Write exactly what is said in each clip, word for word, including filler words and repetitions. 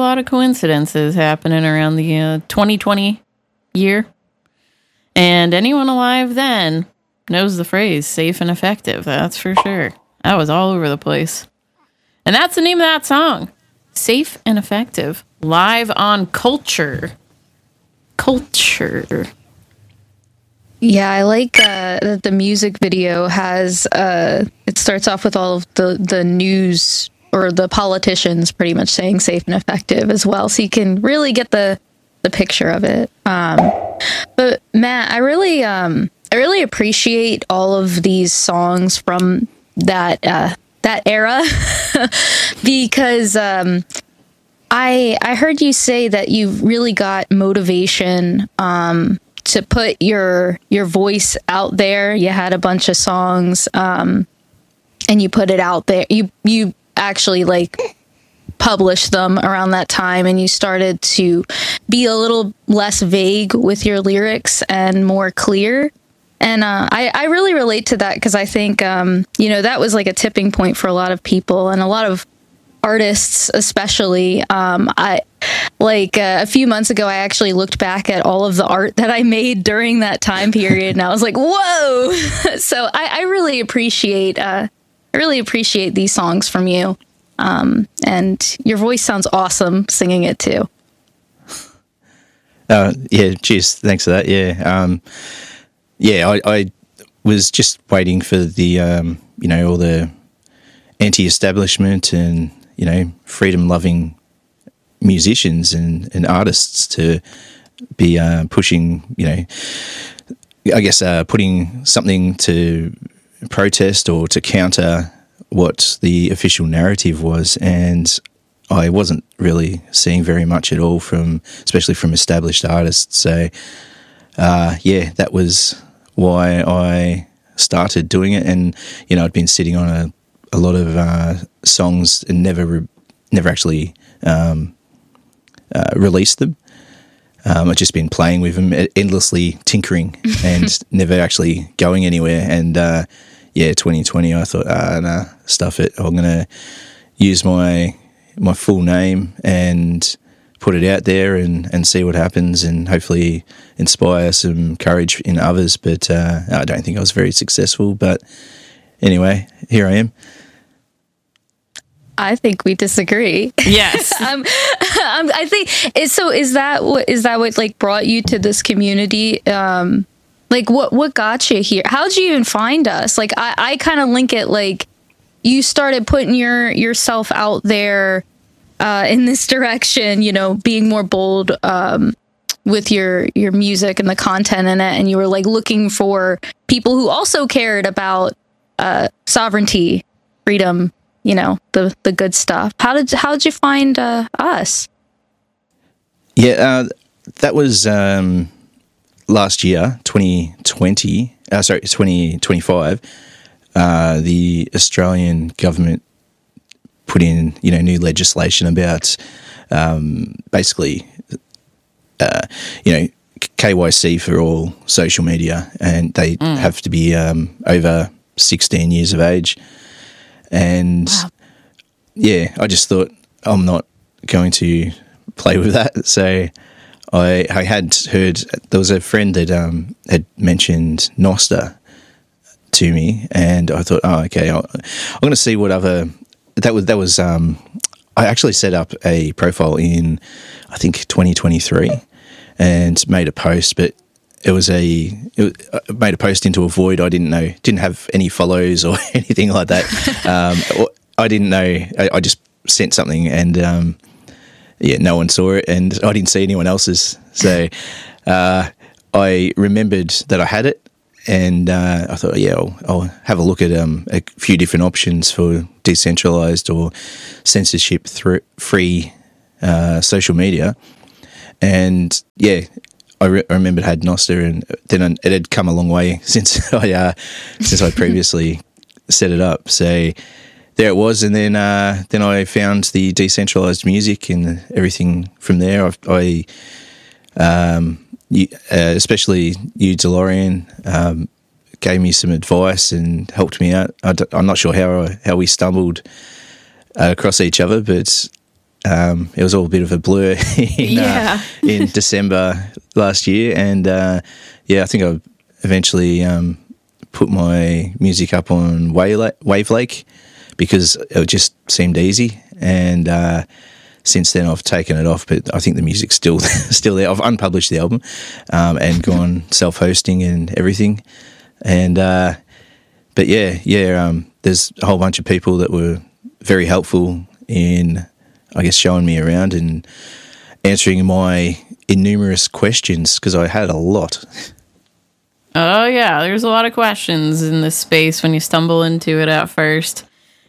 lot of coincidences happening around the uh, twenty twenty year. And anyone alive then knows the phrase safe and effective. That's for sure. That was all over the place. And that's the name of that song. Safe and Effective. Live on Culture. Culture. Yeah, I like uh, that the music video has, uh, it starts off with all of the, the news or the politicians pretty much saying safe and effective as well. So you can really get the, the picture of it. Um, but Matt, I really, um, I really appreciate all of these songs from that, uh, that era because, um, I, I heard you say that you really got motivation, um, to put your your voice out there. You had a bunch of songs, um, and you put it out there. You you actually like published them around that time, and you started to be a little less vague with your lyrics and more clear. And uh, I I really relate to that because I think um, you know that was like a tipping point for a lot of people and a lot of artists, especially. Um, I like uh, a few months ago, I actually looked back at all of the art that I made during that time period, and I was like, "Whoa!" So I, I really appreciate, uh, I really appreciate these songs from you, um, and your voice sounds awesome singing it too. Uh, yeah, cheers. Thanks for that. Yeah, um, yeah. I, I was just waiting for the, um, you know, all the anti-establishment and, you know, freedom-loving musicians and, and artists to be uh, pushing, you know, I guess uh, putting something to protest or to counter what the official narrative was. And I wasn't really seeing very much at all from, especially from established artists. So, uh, yeah, that was why I started doing it. And, you know, I'd been sitting on a, a lot of uh, songs and never, re- never actually um, uh, released them. Um, I've just been playing with them, endlessly tinkering and never actually going anywhere. And, uh, yeah, twenty twenty, I thought, ah, nah, stuff it. I'm going to use my my full name and put it out there and, and see what happens and hopefully inspire some courage in others. But uh, I don't think I was very successful. But anyway, here I am. I think we disagree. Yes. um, um, I think so. Is that what is that what like brought you to this community? Um, like what what got you here? How'd you even find us? Like I, I kind of link it like you started putting your yourself out there uh, in this direction. You know, being more bold um, with your your music and the content in it, and you were like looking for people who also cared about uh, sovereignty, freedom. You know, the the good stuff. How did how did you find uh, us? Yeah, uh, that was um, last year, twenty twenty. Uh, sorry, twenty twenty-five. Uh, the Australian government put in, you know, new legislation about um, basically, uh, you know, K Y C for all social media, and they mm. have to be um, over sixteen years of age. And wow. yeah, I just thought I'm not going to play with that. So I, I had heard there was a friend that um, had mentioned Nostr to me, and I thought, oh, okay, I'll, I'm going to see what other that was. That was um, I actually set up a profile in I think twenty twenty-three and made a post, but it was a it was, I made a post into a void. I didn't know, didn't have any follows or anything like that. um, I didn't know. I, I just sent something, and um, yeah, no one saw it, and I didn't see anyone else's. So uh, I remembered that I had it, and uh, I thought, yeah, I'll, I'll have a look at um, a few different options for decentralized or censorship through free uh, social media, and yeah. I, re- I remembered I had Nostr, and then it had come a long way since I uh, since I previously set it up. So there it was, and then uh, then I found the decentralized music and everything from there. I've, I, um, you, uh, especially you, DeLorean, um, gave me some advice and helped me out. I d- I'm not sure how how we stumbled uh, across each other, but Um, it was all a bit of a blur in, Yeah. uh, in December last year, and uh, yeah, I think I eventually um, put my music up on Wave Wavelake because it just seemed easy, and uh, since then I've taken it off. But I think the music's still still there. I've unpublished the album um, and gone self-hosting and everything, and uh, but yeah, yeah, um, there's a whole bunch of people that were very helpful in, I guess, showing me around and answering my innumerous questions, because I had a lot. Oh, yeah. There's a lot of questions in this space when you stumble into it at first.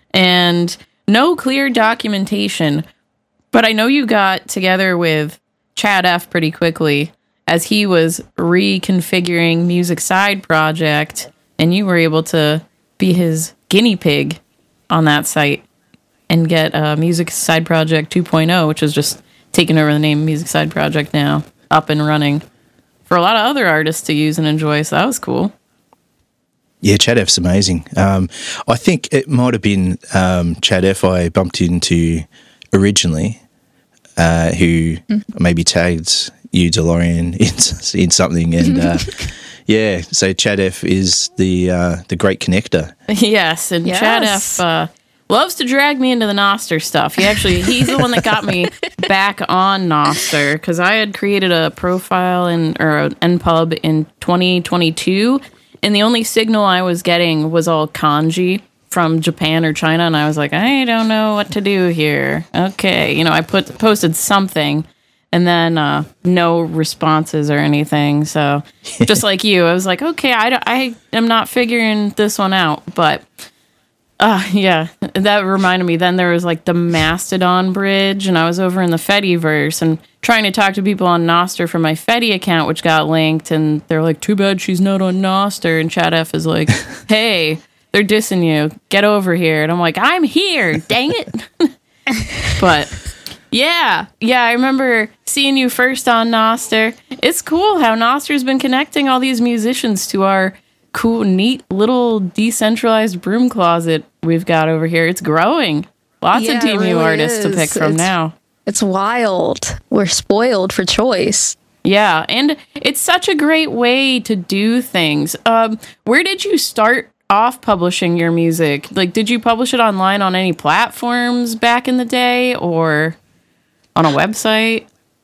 And no clear documentation. But I know you got together with Chad F pretty quickly as he was reconfiguring Music Side Project, and you were able to be his guinea pig on that site and get uh, Music Side Project two point oh, which is just taking over the name Music Side Project now, up and running for a lot of other artists to use and enjoy. So that was cool. Yeah, Chad F's amazing. Um, I think it might have been um, Chad F I bumped into originally, uh, who mm. maybe tagged you, DeLorean, in, in something. And uh, yeah, so Chad F is the uh, the great connector. Yes, and yes. Chad F uh, loves to drag me into the Nostr stuff. He actually, he's the one that got me back on Nostr, because I had created a profile in, or an N pub in twenty twenty-two, and the only signal I was getting was all kanji from Japan or China, and I was like, I don't know what to do here. Okay, you know, I put posted something, and then uh, no responses or anything. So just like you, I was like, okay, I, don't- I am not figuring this one out, but... Uh, yeah, that reminded me. Then there was like the Mastodon bridge, and I was over in the Fediverse and trying to talk to people on Nostr for my Fedi account, which got linked, and they're like, too bad she's not on Nostr. And Chad F is like, hey, they're dissing you. Get over here. And I'm like, I'm here. Dang it. But yeah, yeah, I remember seeing you first on Nostr. It's cool how Nostr's been connecting all these musicians to our cool, neat little decentralized broom closet we've got over here. It's growing. Lots yeah, of T M U really artists is. to pick from it's, now. It's wild. We're spoiled for choice. Yeah, and it's such a great way to do things. Um, where did you start off publishing your music? Like, did you publish it online on any platforms back in the day, or on a website?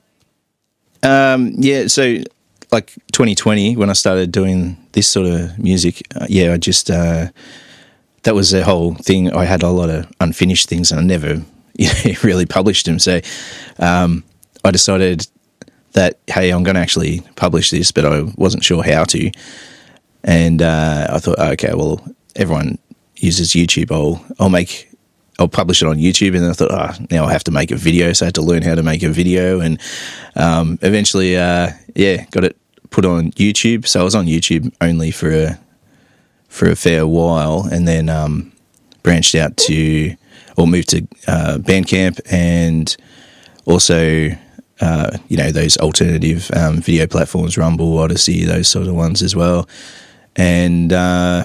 Um, yeah, so like twenty twenty, when I started doing this sort of music, uh, yeah, I just, uh, that was the whole thing. I had a lot of unfinished things and I never you know, really published them. So um, I decided that, hey, I'm going to actually publish this, but I wasn't sure how to. And uh, I thought, okay, well, everyone uses YouTube. I'll, I'll make, I'll publish it on YouTube. And then I thought, oh, now I have to make a video. So I had to learn how to make a video. And um, eventually, uh, yeah, got it put on YouTube. So I was on YouTube only for a, for a fair while, and then um, branched out to, or moved to uh, Bandcamp, and also, uh, you know, those alternative um, video platforms, Rumble, Odyssey, those sort of ones as well. And uh,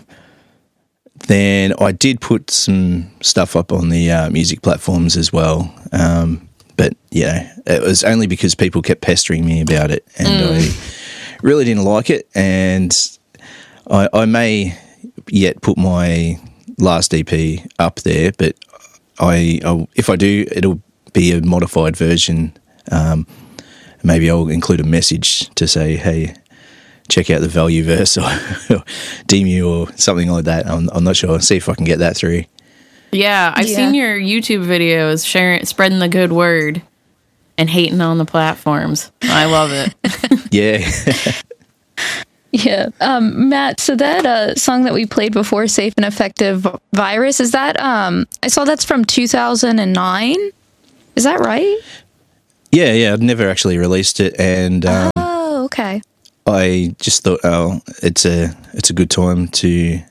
then I did put some stuff up on the uh, music platforms as well. Um, but, yeah, it was only because people kept pestering me about it, and mm. I really didn't like it. And I, I may yet put my last E P up there, but I, I'll, if I do, it'll be a modified version. Um, maybe I'll include a message to say, hey, check out the Value Verse or, or D M U or something like that. I'm, I'm not sure. I'll see if I can get that through. Yeah, I've yeah. seen your YouTube videos sharing, spreading the good word and hating on the platforms. I love it. Yeah. Yeah. Um, Matt, so that uh, song that we played before, Safe and Effective Virus, is that, um, I saw that's from two thousand nine. Is that right? Yeah, yeah. I'd never actually released it. And um, oh, okay. I just thought, oh, it's a it's a good time to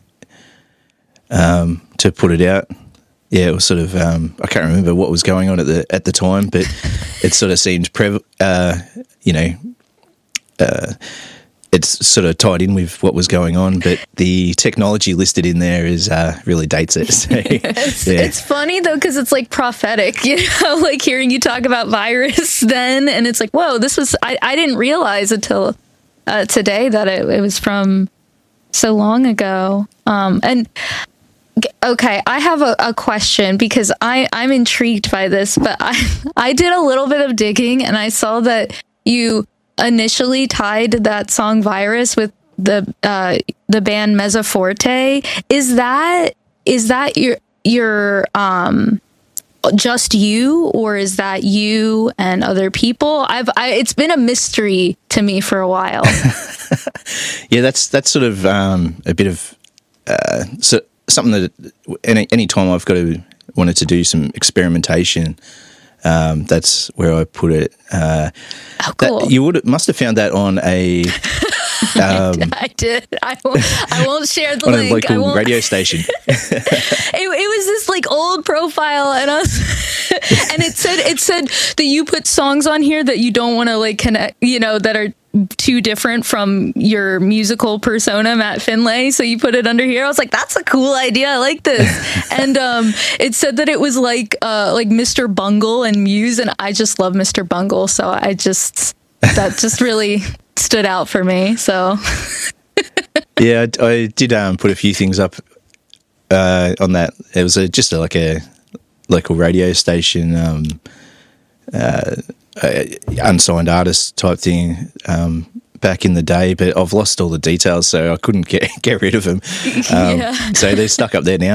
um, to put it out. Yeah, it was sort of, um, I can't remember what was going on at the at the time, but it sort of seemed, pre- uh, you know, uh, it's sort of tied in with what was going on, but the technology listed in there is uh, really dates it. So, it's, yeah. it's funny though, because it's like prophetic, you know, like hearing you talk about virus then, and it's like, whoa, this was, I, I didn't realize until uh, today that it, it was from so long ago. Um, and okay, I have a, a question because I, I'm intrigued by this, but I, I did a little bit of digging and I saw that you initially tied that song Virus with the uh, the band Mezzoforte. Is that is that your your um just you, or is that you and other people? I've I, it's been a mystery to me for a while. Yeah, that's that's sort of um, a bit of uh, so, something that any any time I've got to wanted to do some experimentation. Um, that's where I put it. Uh, oh, cool. That, you would must have found that on a. Um, I did. I won't, I won't share the on link. a local I won't. radio station. it, it was this like old profile, and I was, and it said it said that you put songs on here that you don't want to like connect, you know, that are too different from your musical persona, Matt Finlay. So you put it under here. I was like, that's a cool idea. I like this. And um, it said that it was like uh, like Mister Bungle and Muse, and I just love Mister Bungle. So I just that just really stood out for me. So yeah, I, I did um, put a few things up uh, on that. It was a, just a, like a local radio station. Um, uh, Uh, unsigned artist type thing um, back in the day, but I've lost all the details, so I couldn't get get rid of them. Um, yeah. So they're stuck up there now.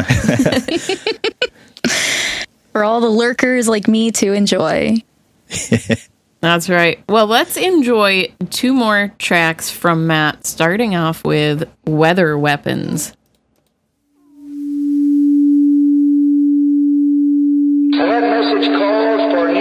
For all the lurkers like me to enjoy. That's right. Well, let's enjoy two more tracks from Matt, starting off with Weather Weapons. So that message calls for